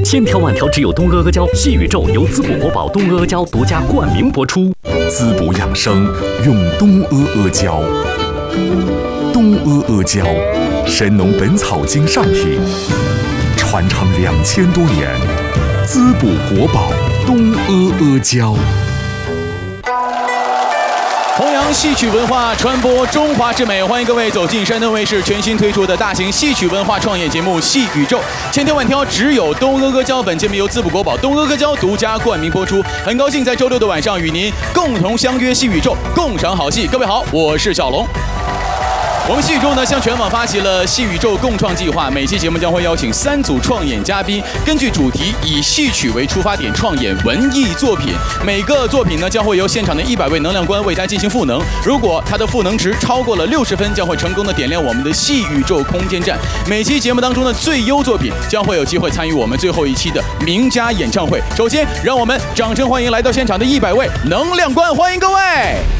千条万条只有东阿阿胶，细宇宙由滋补国宝东阿阿胶独家冠名播出。 滋补养生用东阿阿胶，东阿阿胶，神农本草经上品，传承2000多年，滋补国宝东阿阿胶。 弘扬戏曲文化，传播中华之美，欢迎各位走进山东卫视全新推出的大型戏曲文化创业节目《戏宇宙》，千挑万挑只有东阿阿胶。本节目由滋补国宝东阿阿胶独家冠名播出。很高兴在周六的晚上与您共同相约戏宇宙，共赏好戏。各位好，我是小龙。我们戏宇宙呢，向全网发起了戏宇宙共创计划，每期节目将会邀请3组创演嘉宾，根据主题以戏曲为出发点创演文艺作品。每个作品呢，将会由现场的100位能量官为它进行赋能。如果它的赋能值超过了60分，将会成功的点亮我们的戏宇宙空间站。每期节目当中的最优作品将会有机会参与我们最后一期的名家演唱会。首先，让我们掌声欢迎来到现场的100位能量官，欢迎各位！